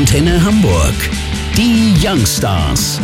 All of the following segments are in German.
Antenne Hamburg. Die Youngstars.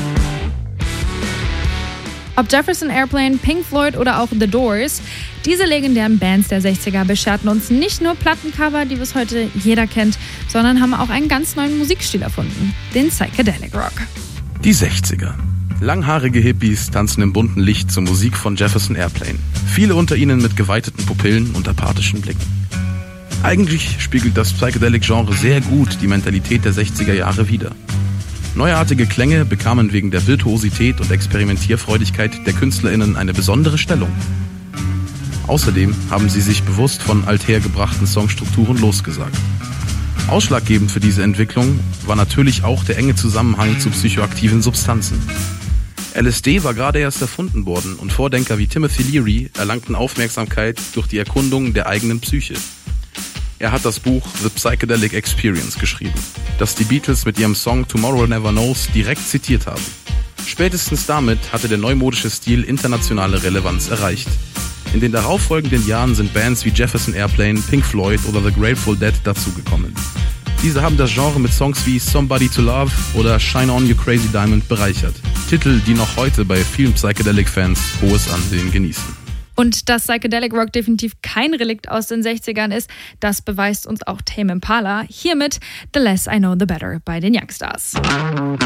Ob Jefferson Airplane, Pink Floyd oder auch The Doors, diese legendären Bands der 60er bescherten uns nicht nur Plattencover, die bis heute jeder kennt, sondern haben auch einen ganz neuen Musikstil erfunden, den Psychedelic Rock. Die 60er. Langhaarige Hippies tanzen im bunten Licht zur Musik von Jefferson Airplane. Viele unter ihnen mit geweiteten Pupillen und apathischen Blicken. Eigentlich spiegelt das Psychedelic-Genre sehr gut die Mentalität der 60er Jahre wider. Neuartige Klänge bekamen wegen der Virtuosität und Experimentierfreudigkeit der KünstlerInnen eine besondere Stellung. Außerdem haben sie sich bewusst von althergebrachten Songstrukturen losgesagt. Ausschlaggebend für diese Entwicklung war natürlich auch der enge Zusammenhang zu psychoaktiven Substanzen. LSD war gerade erst erfunden worden und Vordenker wie Timothy Leary erlangten Aufmerksamkeit durch die Erkundung der eigenen Psyche. Er hat das Buch The Psychedelic Experience geschrieben, das die Beatles mit ihrem Song Tomorrow Never Knows direkt zitiert haben. Spätestens damit hatte der neumodische Stil internationale Relevanz erreicht. In den darauffolgenden Jahren sind Bands wie Jefferson Airplane, Pink Floyd oder The Grateful Dead dazugekommen. Diese haben das Genre mit Songs wie Somebody to Love oder Shine On You Crazy Diamond bereichert. Titel, die noch heute bei vielen Psychedelic-Fans hohes Ansehen genießen. Und dass Psychedelic Rock definitiv kein Relikt aus den 60ern ist, das beweist uns auch Tame Impala. Hiermit The Less I Know The Better bei den Youngstars.